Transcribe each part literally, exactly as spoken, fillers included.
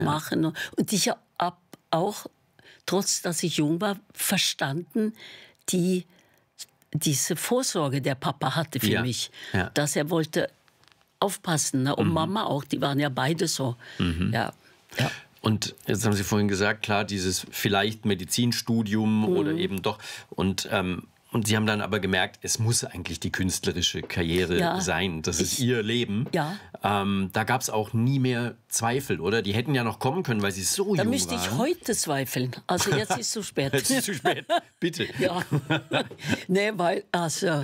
machen. Ja. Und ich habe auch, trotz dass ich jung war, verstanden, die, diese Vorsorge der Papa hatte für ja. mich. Ja. Dass er wollte aufpassen. Ne? Und mhm. Mama auch, die waren ja beide so. Mhm. Ja. Ja. Und jetzt haben Sie vorhin gesagt, klar, dieses vielleicht Medizinstudium mhm. oder eben doch. Und, ähm, und Sie haben dann aber gemerkt, es muss eigentlich die künstlerische Karriere ja, sein. Das ich, ist Ihr Leben. Ja. Ähm, da gab es auch nie mehr Zweifel, oder? Die hätten ja noch kommen können, weil Sie so jung waren. Da müsste ich heute zweifeln. Also jetzt ist es zu spät. Jetzt ist es zu spät, bitte. Ja. Nee, weil, also...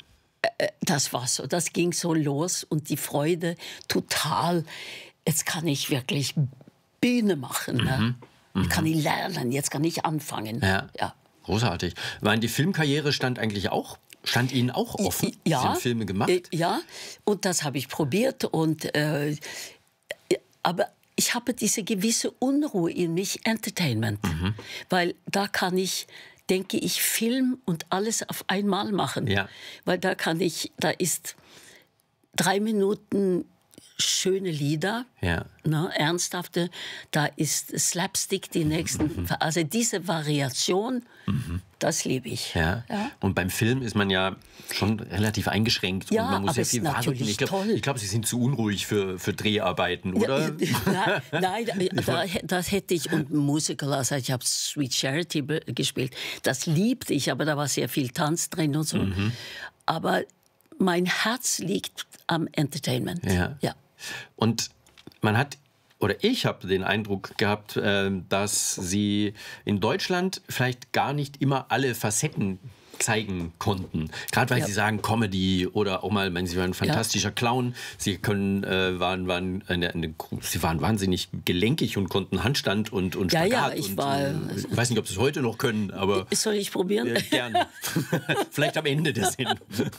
Das war so, das ging so los und die Freude total. Jetzt kann ich wirklich Bühne machen, ne? Mhm. Jetzt kann ich lernen, jetzt kann ich anfangen. Ja, ja. Großartig. Meine, die Filmkarriere stand eigentlich auch, stand Ihnen auch offen? Ja, Sie haben Filme gemacht? Ja, und das habe ich probiert. Und, äh, aber ich habe diese gewisse Unruhe in mich, Entertainment, mhm. weil da kann ich... denke ich, Film und alles auf einmal machen. Ja. Weil da kann ich, da ist drei Minuten schöne Lieder, ja. ne, ernsthafte, da ist Slapstick die nächsten, mhm. also diese Variation, mhm. das liebe ich. Ja. Ja. Und beim Film ist man ja schon relativ eingeschränkt ja, und man muss aber sehr viel warten. Ich glaube, glaub, Sie sind zu unruhig für, für Dreharbeiten, oder? Ja, nein, nein da, das hätte ich, und Musical, also ich habe Sweet Charity gespielt, das liebte ich, aber da war sehr viel Tanz drin und so. Mhm. Aber mein Herz liegt am Entertainment. Ja. Ja. Und man hat, oder ich habe den Eindruck gehabt, äh, dass Sie in Deutschland vielleicht gar nicht immer alle Facetten zeigen konnten. Gerade weil ja. Sie sagen Comedy oder auch mal, wenn Sie waren ein fantastischer ja. Clown, Sie können, äh, waren, waren eine, eine, Sie waren wahnsinnig gelenkig und konnten Handstand und, und ja, Spagat. Ja, ich und, war... Äh, ich weiß nicht, ob Sie es heute noch können, aber... Soll ich probieren? Äh, gerne. Vielleicht am Ende der Sendung.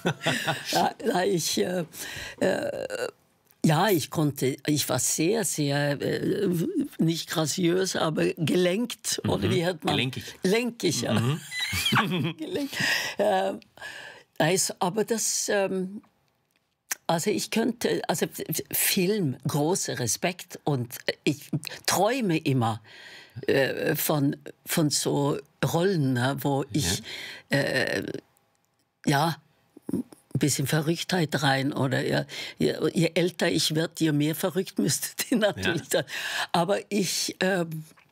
ja, ich... Äh, äh, Ja, ich konnte, ich war sehr, sehr, äh, nicht graziös, aber gelenkt, mhm. oder wie hat man? Gelenkig. Lenkig, ja. Mhm. Gelenk. Äh, also, aber das, ähm, also ich könnte, also Film, großer Respekt und ich träume immer äh, von, von so Rollen, ne, wo ich, ja, äh, ja ein bisschen Verrücktheit rein. Oder ja, je, je älter ich werde, je mehr verrückt müsstet ihr natürlich ja. sein. Aber ich, äh,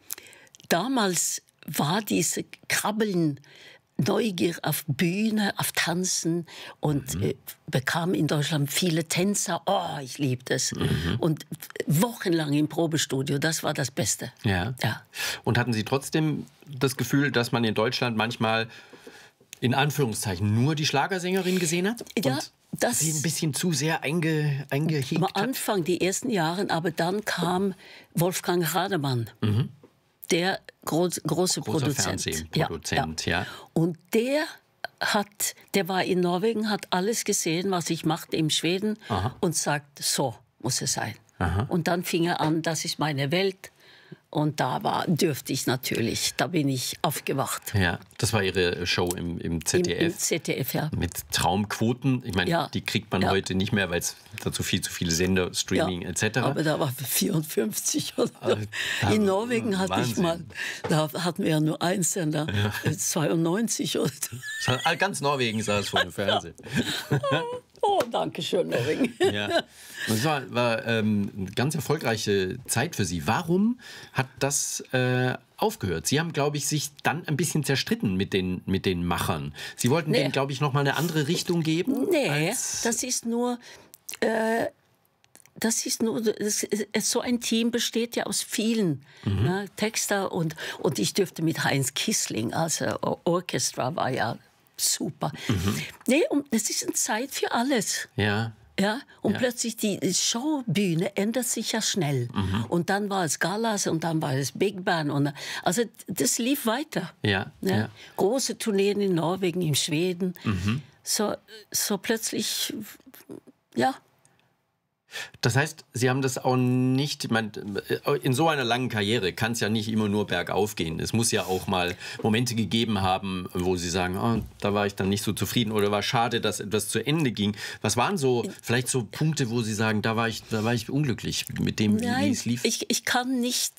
damals war diese Krabbeln, Neugier auf Bühne, auf Tanzen und mhm. äh, bekam in Deutschland viele Tänzer. Oh, ich liebe das. Mhm. Und wochenlang im Probestudio, das war das Beste. Ja. Ja. Und hatten Sie trotzdem das Gefühl, dass man in Deutschland manchmal in Anführungszeichen nur die Schlagersängerin gesehen hat? Ja, und das sie ein bisschen zu sehr einge, eingehegt hat? Am Anfang, die ersten Jahre, aber dann kam Wolfgang Rademann, mhm. der groß, große Großer Produzent. Fernsehproduzent, ja, ja. ja. Und der hat, der war in Norwegen, hat alles gesehen, was ich machte in Schweden. Aha. Und sagt, so muss es sein. Aha. Und dann fing er an, das ist meine Welt. Und da war, dürfte ich natürlich, da bin ich aufgewacht. Ja, das war Ihre Show im, im Z D F. Im, im Z D F, ja. Mit Traumquoten. Ich meine, ja. die kriegt man ja. heute nicht mehr, weil es dazu viel zu viele Sender, Streaming ja. et cetera. Aber da war vierundfünfzig. Oder? Also, in Norwegen hatte Wahnsinn. ich mal, da hatten wir ja nur einen Sender, ja. zweiundneunzig. Oder? Ganz Norwegen saß vor dem Fernsehen. Oh, danke schön, Norwegen. Ja. Das war, war ähm, eine ganz erfolgreiche Zeit für Sie. Warum hat das äh, aufgehört? Sie haben, glaube ich, sich dann ein bisschen zerstritten mit den, mit den Machern. Sie wollten nee. denen, glaube ich, noch mal eine andere Richtung geben? Nee, das ist nur... Äh, Das ist nur, das ist, so ein Team besteht ja aus vielen mhm. ne, Texter und, und ich dürfte mit Heinz Kissling, also Orchestra war ja super. Mhm. Nee, und es ist eine Zeit für alles. Ja. Ja, und ja. plötzlich die Showbühne ändert sich ja schnell. Mhm. Und dann war es Galas und dann war es Big Band. Und, also das lief weiter. Ja. Ja. Ja. Große Tourneen in Norwegen, in Schweden. Mhm. So, so plötzlich, ja. Das heißt, Sie haben das auch nicht, ich meine, in so einer langen Karriere kann es ja nicht immer nur bergauf gehen. Es muss ja auch mal Momente gegeben haben, wo Sie sagen, oh, da war ich dann nicht so zufrieden oder war schade, dass etwas zu Ende ging. Was waren so vielleicht so Punkte, wo Sie sagen, da war ich, da war ich unglücklich mit dem, Nein, wie es lief? Ich, ich kann nicht